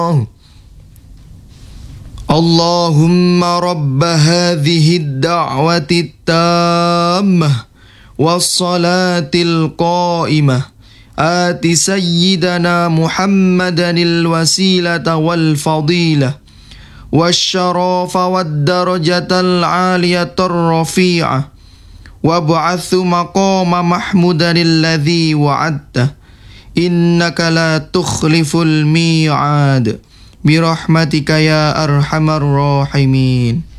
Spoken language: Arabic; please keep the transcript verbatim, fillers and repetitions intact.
اللهم رب هذه الدعوة التامة والصلاة القائمة آت سيدنا محمدا الوسيلة والفضيلة والشرف والدرجة العالية الرفيعة وابعث مقام محمودا الذي وعدته إنك لا تخلف الميعاد برحمتك يا أرحم الراحمين.